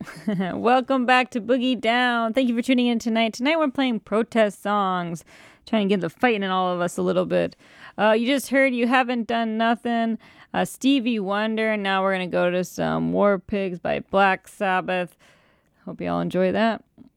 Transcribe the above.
Welcome back to Boogie Down. Thank you for tuning in tonight. Tonight we're playing protest songs, trying to get the fighting in all of us a little bit. You just heard You Haven't Done Nothing, Stevie Wonder. Now we're going to go to some War Pigs by Black Sabbath. Hope you all enjoy that.